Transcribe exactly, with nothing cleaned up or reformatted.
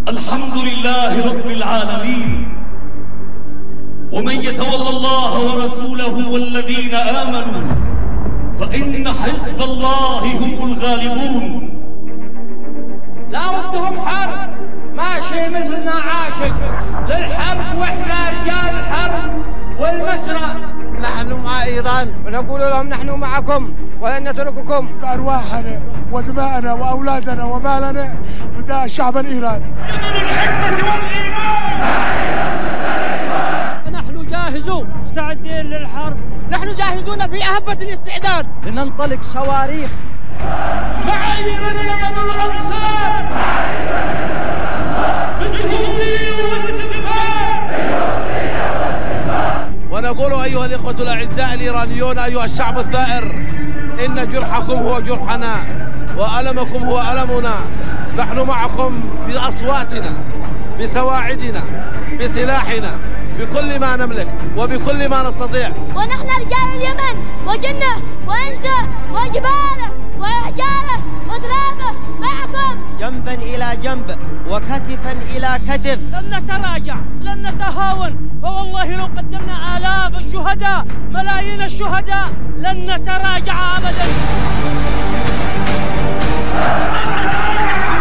الحمد لله رب العالمين. ومن يتولى الله ورسوله والذين آمنوا فإن حزب الله هم الغالبون. لا ردهم حرب، ماشي مثلنا عاشق للحرب، واحنا رجال الحرب والمسرى. نحن مع إيران ونقول لهم نحن معكم ولن نترككم. بأرواحنا ودماءنا وأولادنا ومالنا فداء الشعب الإيراني. الحكمة والإيمان. نحن جاهزون مستعدين للحرب. نحن جاهزون بأهبة الاستعداد لننطلق صواريخ مع إيراننا بالأنصار بالجهوزية والاستقفال. ونقول أيها الإخوة الأعزاء الإيرانيون، أيها الشعب الثائر، إن جرحكم هو جرحنا وألمكم هو ألمنا. نحن معكم بأصواتنا، بسواعدنا، بسلاحنا، بكل ما نملك وبكل ما نستطيع. ونحن رجال اليمن وجنة وإنسة وجبالة وحجارة وترابة معكم جنبا إلى جنب وكتفا إلى كتف. لن نتراجع، لن نتهاون، فوالله لو قدمنا آلاف الشهداء، ملايين الشهداء، لن نتراجع أبدا.